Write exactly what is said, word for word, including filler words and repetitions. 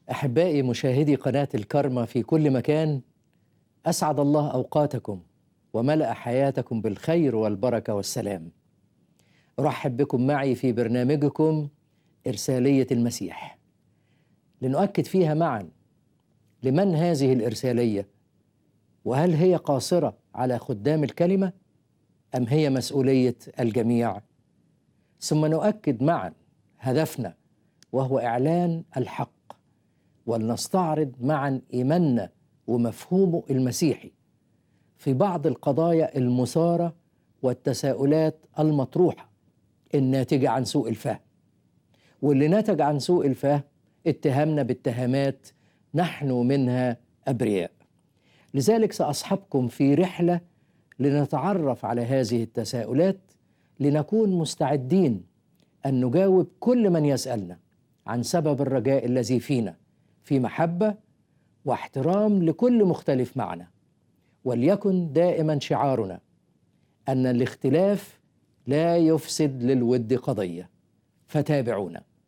أحبائي مشاهدي قناة الكرمة في كل مكان، أسعد الله أوقاتكم وملأ حياتكم بالخير والبركة والسلام. أرحب بكم معي في برنامجكم إرسالية المسيح، لنؤكد فيها معا لمن هذه الإرسالية، وهل هي قاصرة على خدام الكلمة أم هي مسؤولية الجميع؟ ثم نؤكد معا هدفنا، وهو إعلان الحق، ولنستعرض معا إيماننا ومفهومه المسيحي في بعض القضايا المثارة والتساؤلات المطروحة الناتجة عن سوء الفهم. واللي نتج عن سوء الفهم اتهامنا باتهامات نحن منها أبرياء. لذلك سأصحبكم في رحلة لنتعرف على هذه التساؤلات، لنكون مستعدين أن نجاوب كل من يسألنا عن سبب الرجاء الذي فينا، في محبة واحترام لكل مختلف معنا. وليكن دائما شعارنا أن الاختلاف لا يفسد للود قضية. فتابعونا.